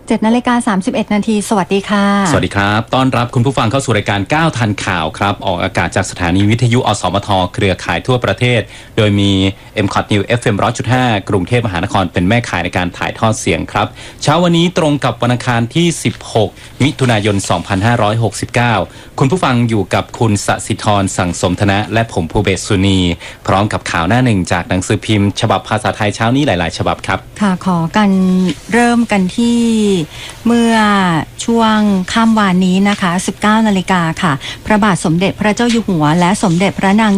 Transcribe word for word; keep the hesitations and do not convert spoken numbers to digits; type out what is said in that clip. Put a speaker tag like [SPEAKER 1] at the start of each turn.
[SPEAKER 1] เจ็ดนาฬิกาสามสิบเอ็ดนาทีสวัสดีค่ะ
[SPEAKER 2] สวัสดีครับต้อนรับคุณผู้ฟังเข้าสู่รายการก้าวทันข่าวครับออกอากาศจากสถานีวิทยุอสมทเครือข่ายทั่วประเทศโดยมี เอ็ม คอท News เอฟ เอ็ม หนึ่งร้อยจุดห้า กรุงเทพมหานครเป็นแม่ข่ายในการถ่ายทอดเสียงครับเช้าวันนี้ตรงกับวันอังคารที่สิบหกมิถุนายนสองพันห้าร้อยหกสิบเก้าคุณผู้ฟังอยู่กับคุณสศิธรสังสมธนะและผมภูเบศสุนีพร้อมกับข่าวหน้าหนึ่งจากหนังสือพิมพ์ฉบับภาษาไทยเช้านี้หลายๆฉบับครับ
[SPEAKER 1] ค่ะขอกันเริ่มกันที่เมื่อช่วงค่ำวานนี้นะคะสิบเก้านาฬิกาค่ะพระบาทสมเด็จพระเจ้าอยู่หัวและสมเด็จพระนาง